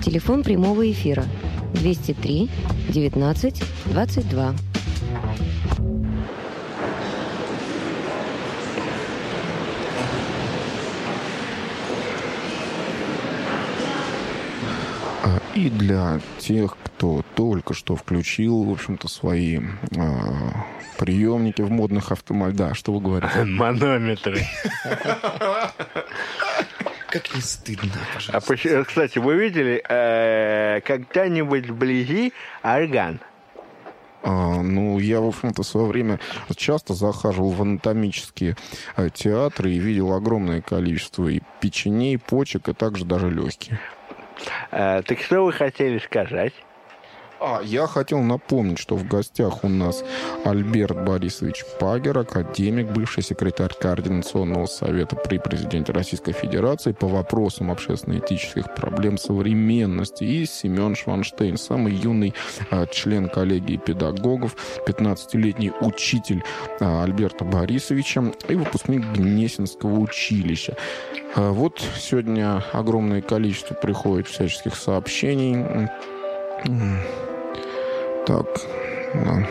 Телефон прямого эфира 203 19 22. И для тех, кто только что включил, в общем-то, свои приемники в модных автомобилях. Да, что вы говорите? Манометры. Как не стыдно, Кстати, вы видели когда-нибудь вблизи орган? Я, в общем-то, в свое время часто захаживал в анатомические театры и видел огромное количество и печеней, почек, и также даже легких. Так что вы хотели сказать? Я хотел напомнить, что в гостях у нас Альберт Борисович Пагер, академик, бывший секретарь Координационного совета при президенте Российской Федерации по вопросам общественно-этических проблем современности, и Семен Шванштейн, самый юный член коллегии педагогов, 15-летний учитель Альберта Борисовича и выпускник Гнесинского училища. Вот сегодня огромное количество приходит всяческих сообщений. Так, да.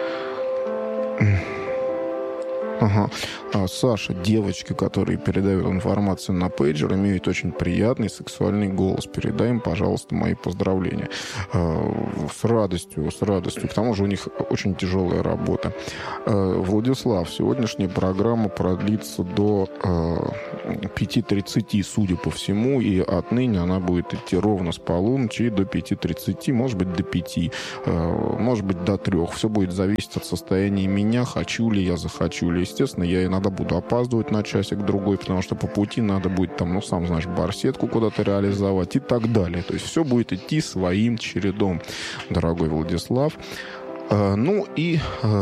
Ага. Саша, девочки, которые передают информацию на пейджер, имеют очень приятный сексуальный голос. Передай им, пожалуйста, мои поздравления. С радостью. К тому же у них очень тяжелая работа. Владислав, сегодняшняя программа продлится до 5:30, судя по всему, и отныне она будет идти ровно с полуночи и до 5:30, может быть, до 5, может быть, до 3. Все будет зависеть от состояния меня, хочу ли я, захочу ли. Естественно, я иногда буду опаздывать на часик-другой, потому что по пути надо будет там, сам знаешь, барсетку куда-то реализовать и так далее. То есть все будет идти своим чередом, дорогой Владислав. В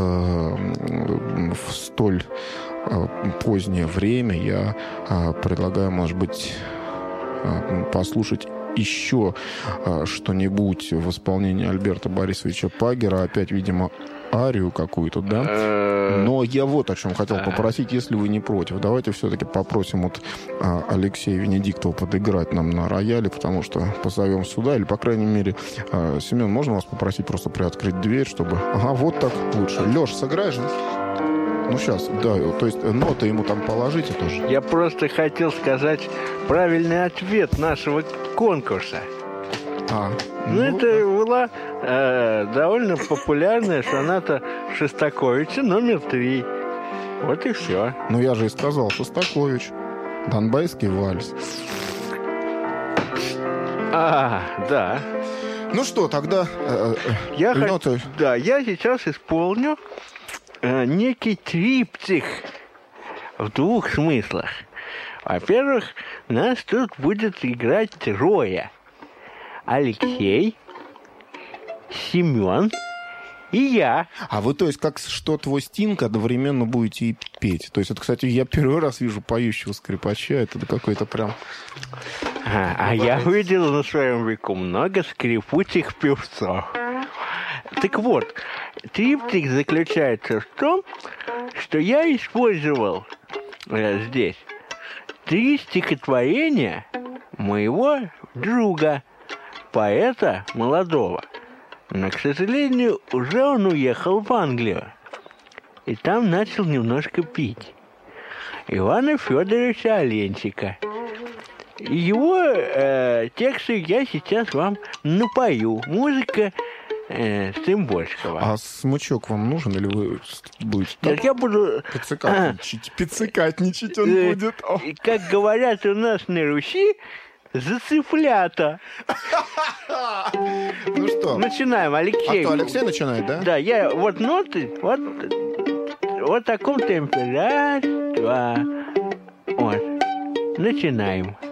столь позднее время я предлагаю, может быть, послушать еще что-нибудь в исполнении Альберта Борисовича Пагера. Опять, видимо, арию какую-то, да? Но я вот о чем хотел попросить, если вы не против. Давайте все-таки попросим Алексея Венедиктова подыграть нам на рояле, потому что позовем сюда, или, по крайней мере, Семен, можно вас попросить просто приоткрыть дверь, чтобы... Ага, вот так лучше. Леш, сыграешь, да? Сейчас, да, то есть ноты ему там положите тоже. Я просто хотел сказать правильный ответ нашего конкурса. Это была довольно популярная соната Шостаковича номер 3. Вот и все. Я же и сказал, Шостакович. Донбайский вальс. Да. Ну что, тогда я сейчас исполню некий триптих в 2 смыслах. Во-первых, нас тут будет играть 3: Алексей, Семен и я. Вы, то есть, как что твой Стинг, одновременно будете и петь? То есть, это, кстати, я первый раз вижу поющего скрипача. Это какой-то прям... я видел на своем веку много скрипучих певцов. Так вот, триптих заключается в том, что я использовал здесь 3 стихотворения моего друга, поэта молодого. Но, к сожалению, уже он уехал в Англию. И там начал немножко пить. Ивана Федоровича Оленчика. Его тексты я сейчас вам напою. Музыка Цымбольского. Смычок вам нужен, или вы будете... Нет, я буду... Пиццикатничать он будет. Как говорят у нас на Руси, за цыплята. Ну что? Начинаем, Алексей. Алексей начинает, да? Да, я вот ноты, вот в таком темпе. 1, 2. Вот. Начинаем.